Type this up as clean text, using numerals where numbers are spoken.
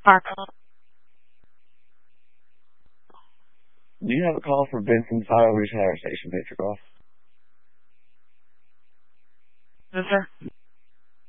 Do you have a call for Benson's Auto Repair Station, Mr. Cross? Yes, sir.